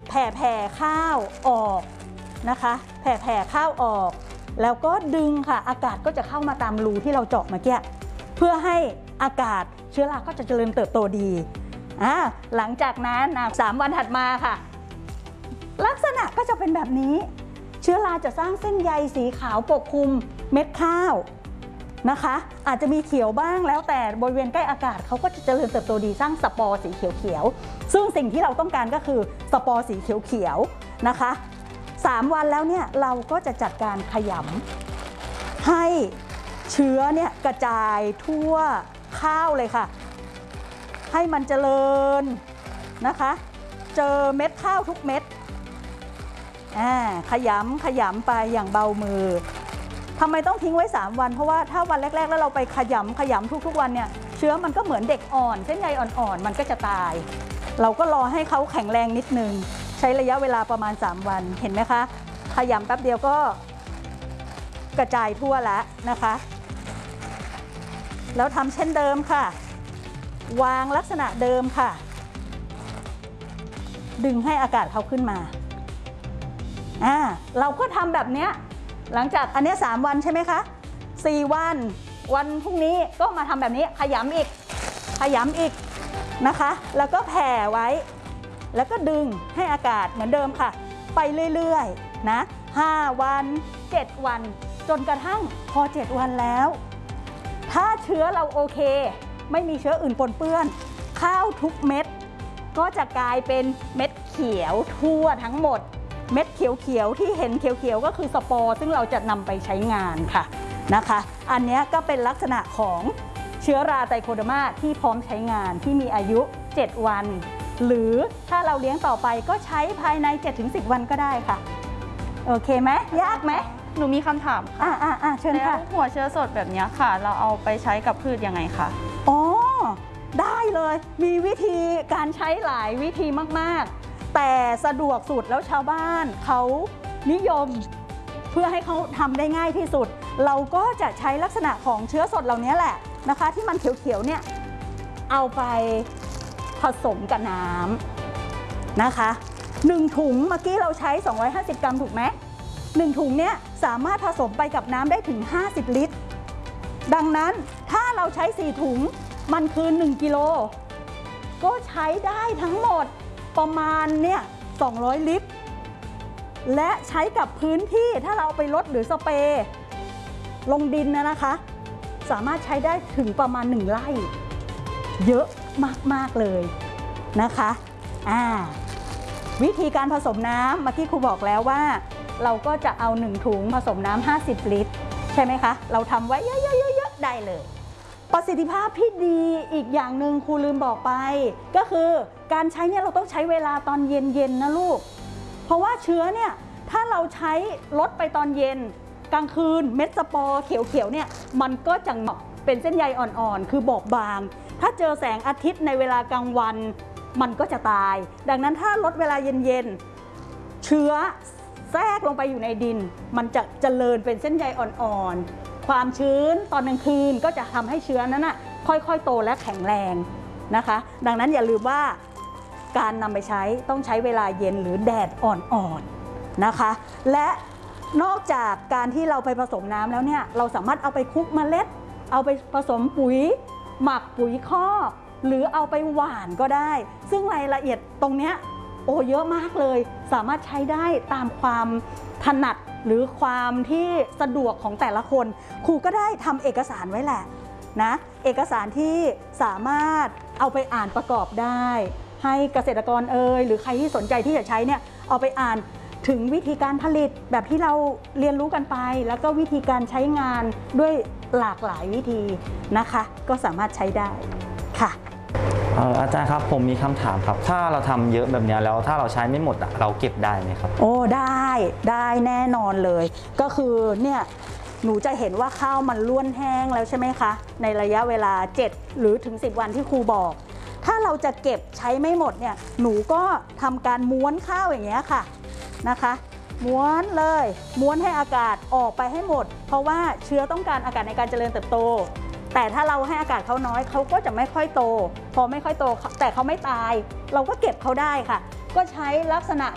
แผ่ข้าวออกนะคะแผ่ข้าวออกแล้วก็ดึงค่ะอากาศก็จะเข้ามาตามรูที่เราเจาะเมื่อกี้เพื่อให้อากาศเชื้อราก็จะเจริญเติบโตดีหลังจากนั้น3 วันถัดมาค่ะลักษณะก็จะเป็นแบบนี้เชื้อราจะสร้างเส้นใยสีขาวปกคลุมเม็ดข้าวนะคะอาจจะมีเขียวบ้างแล้วแต่บริเวณใกล้อากาศเขาก็จะเจริญเติบโตดีสร้างสปอร์สีเขียวๆซึ่งสิ่งที่เราต้องการก็คือสปอร์สีเขียวๆนะคะ3 วันแล้วเนี่ยเราก็จะจัดการขยำให้เชื้อเนี่ยกระจายทั่วข้าวเลยค่ะให้มันเจริญนะคะเจอเม็ดข้าวทุกเม็ดขยำไปอย่างเบามือทำไมต้องทิ้งไว้3 วันเพราะว่าถ้าวันแรกๆแล้วเราไปขยำทุกวันเนี่ยเชื้อมันก็เหมือนเด็กอ่อนเส้นใยอ่อนๆมันก็จะตายเราก็รอให้เขาแข็งแรงนิดนึงใช้ระยะเวลาประมาณ3 วันเห็นไหมคะขยำแป๊บเดียวก็กระจายทั่วแล้วนะคะแล้วทำเช่นเดิมค่ะวางลักษณะเดิมค่ะดึงให้อากาศเขาขึ้นมาเราก็ทำแบบนี้หลังจากอันนี้3 วันใช่ไหมคะ4 วันพรุ่งนี้ก็มาทำแบบนี้ขยำอีกนะคะแล้วก็แผ่ไว้แล้วก็ดึงให้อากาศเหมือนเดิมค่ะไปเรื่อยๆนะ5 วัน7 วันจนกระทั่งพอ7 วันแล้วถ้าเชื้อเราโอเคไม่มีเชื้ออื่นปนเปื้อนข้าวทุกเม็ดก็จะกลายเป็นเม็ดเขียวทั่วทั้งหมดเม็ดเขียวๆที่เห็นเขียวๆก็คือสปอร์ซึ่งเราจะนำไปใช้งานค่ะนะคะอันนี้ก็เป็นลักษณะของเชื้อราไตรโคเดอร์มาที่พร้อมใช้งานที่มีอายุ7 วันหรือถ้าเราเลี้ยงต่อไปก็ใช้ภายใน 7-10 วันก็ได้ค่ะโอเคไหมยากไหมหนูมีคำถามค่ะเชิญค่ะหัวเชื้อสดแบบนี้ค่ะเราเอาไปใช้กับพืชยังไงคะได้เลยมีวิธีการใช้หลายวิธีมากๆแต่สะดวกสุดแล้วชาวบ้านเขานิยมเพื่อให้เขาทำได้ง่ายที่สุดเราก็จะใช้ลักษณะของเชื้อสดเหล่านี้แหละนะคะที่มันเขียวๆเนี่ยเอาไปผสมกับน้ำนะคะ1 ถุงเมื่อกี้เราใช้250 กรัมถูกไหม1 ถุงเนี้ยสามารถผสมไปกับน้ำได้ถึง50 ลิตรดังนั้นถ้าเราใช้4 ถุงมันคือ1 กิโลก็ใช้ได้ทั้งหมดประมาณเนี่ย200 ลิตรและใช้กับพื้นที่ถ้าเราไปรดหรือสเปรย์ลงดินนะคะสามารถใช้ได้ถึงประมาณ1 ไร่เยอะมากๆเลยนะคะวิธีการผสมน้ำเมื่อกี้ครูบอกแล้วว่าเราก็จะเอา1 ถุงผสมน้ำ50 ลิตรใช่ไหมคะเราทำไว้เยอะๆได้เลยประสิทธิภาพที่ดีอีกอย่างหนึ่งครูลืมบอกไปก็คือการใช้เนี่ยเราต้องใช้เวลาตอนเย็นๆนะลูกเพราะว่าเชื้อเนี่ยถ้าเราใช้ลดไปตอนเย็นกลางคืนเม็ดสปอร์เขียวๆเนี่ยมันก็จะเป็นเส้นใยอ่อนๆคือบอบบางถ้าเจอแสงอาทิตย์ในเวลากลางวันมันก็จะตายดังนั้นถ้าลดเวลาเย็นๆเชื้อแทรกลงไปอยู่ในดินมันจะเจริญเป็นเส้นใยอ่อนๆความชื้นตอนกลางคืนก็จะทำให้เชื้อนั้นค่อยๆโตและแข็งแรงนะคะดังนั้นอย่าลืมว่าการนำไปใช้ต้องใช้เวลาเย็นหรือแดดอ่อนๆนะคะและนอกจากการที่เราไปผสมน้ำแล้วเนี่ยเราสามารถเอาไปคลุกเมล็ดเอาไปผสมปุ๋ยหมักปุ๋ยคอกหรือเอาไปหว่านก็ได้ซึ่งรายละเอียดตรงเนี้ยเยอะมากเลยสามารถใช้ได้ตามความถนัดหรือความที่สะดวกของแต่ละคนครูก็ได้ทำเอกสารไว้แหละนะเอกสารที่สามารถเอาไปอ่านประกอบได้ให้เกษตรกรหรือใครที่สนใจที่จะใช้เนี่ยเอาไปอ่านถึงวิธีการผลิตแบบที่เราเรียนรู้กันไปแล้วก็วิธีการใช้งานด้วยหลากหลายวิธีนะคะก็สามารถใช้ได้ค่ะอาจารย์ครับผมมีคำถามครับถ้าเราทำเยอะแบบนี้แล้วถ้าเราใช้ไม่หมดเราเก็บได้ไหมครับได้แน่นอนเลยก็คือเนี่ยหนูจะเห็นว่าข้าวมันล้วนแห้งแล้วใช่ไหมคะในระยะเวลา7หรือถึง10 วันที่ครูบอกถ้าเราจะเก็บใช้ไม่หมดเนี่ยหนูก็ทำการม้วนข้าวอย่างเงี้ยค่ะนะคะม้วนเลยม้วนให้อากาศออกไปให้หมดเพราะว่าเชื้อต้องการอากาศในการเจริญเติบโตแต่ถ้าเราให้อากาศเขาน้อยเขาก็จะไม่ค่อยโตพอไม่ค่อยโตแต่เขาไม่ตายเราก็เก็บเขาได้ค่ะก็ใช้ลักษณะ